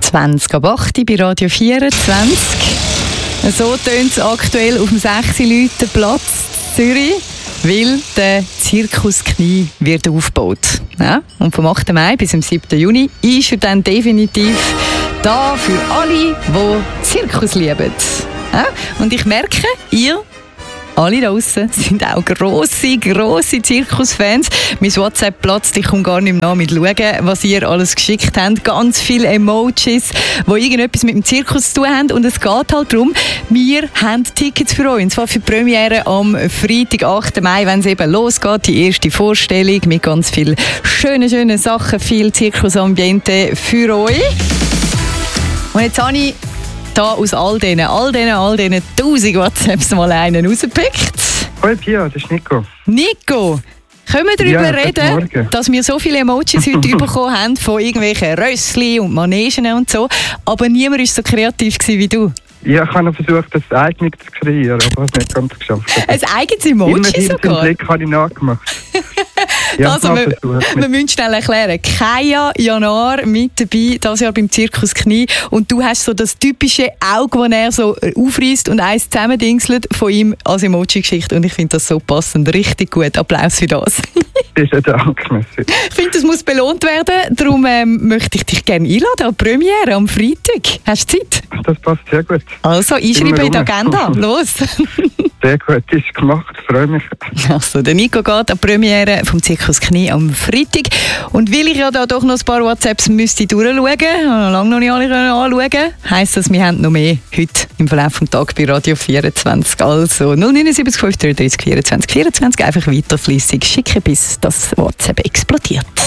20 ab 8 bei Radio 24. So tönt es aktuell auf dem 6 Leuten Platz Zürich, weil der Zirkus Knie wird aufgebaut. Ja? Und vom 8. Mai bis zum 7. Juni ist er dann definitiv da für alle, die Zirkus lieben. Ja? Und ich merke, ihr alle da draussen sind auch grosse Zirkusfans. Mein WhatsApp platzt, ich komme gar nicht mehr nach mit schauen, was ihr alles geschickt habt. Ganz viele Emojis, die irgendetwas mit dem Zirkus zu tun haben. Und es geht halt darum, wir haben Tickets für euch. Und zwar für die Premiere am Freitag, 8. Mai, wenn es eben losgeht. Die erste Vorstellung mit ganz vielen schönen Sachen, viel Zirkusambiente für euch. Und jetzt habe ich da aus all diesen 1000 WhatsApps mal einen rausgepickt. Hoi Pia, das ist Nico. Nico, können wir darüber reden, dass wir so viele Emojis heute bekommen haben von irgendwelchen Rössli und Manegen und so, aber niemand war so kreativ wie du? Ja, ich habe noch versucht, das eigenes zu kreieren, aber es nicht ganz geschafft. Ein eigenes Emoji sogar? Den Blick habe ich nachgemacht. Ja, also, wir müssen schnell erklären. Kaya Janar mit dabei, dieses Jahr beim Zirkus Knie. Und du hast so das typische Auge, das er so aufreißt und eins zusammendingselt von ihm als Emoji-Geschichte. Und ich finde das so passend. Richtig gut. Applaus für das. Besten Dank. Ich finde, das muss belohnt werden. Darum möchte ich dich gerne einladen an die Premiere am Freitag. Hast du Zeit? Das passt sehr gut. Also, einschreiben in die Agenda. Los! Sehr gut, ist gemacht, freue mich. Also, der Nico geht an die Premiere vom Zirkus Knie am Freitag. Und weil ich ja da doch noch ein paar WhatsApps müsste durchschauen, habe lange noch nicht alle anschauen, heisst das, wir haben noch mehr heute im Verlauf des Tages bei Radio 24. Also 079 533 24 24, einfach weiter fleissig schicken, bis das WhatsApp explodiert.